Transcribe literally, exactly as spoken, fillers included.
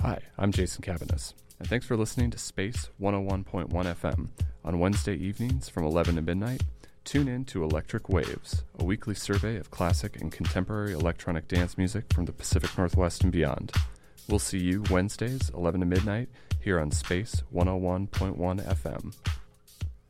Hi, I'm Jason Cavanis, and thanks for listening to Space one oh one point one F M. On Wednesday evenings from eleven to midnight, tune in to Electric Waves, a weekly survey of classic and contemporary electronic dance music from the Pacific Northwest and beyond. We'll see you Wednesdays, eleven to midnight, here on Space one oh one point one F M.